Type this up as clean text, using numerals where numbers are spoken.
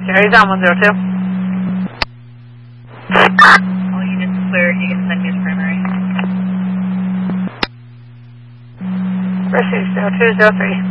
He's on 102. All units clear. You can send me his primary. Rescue 0203.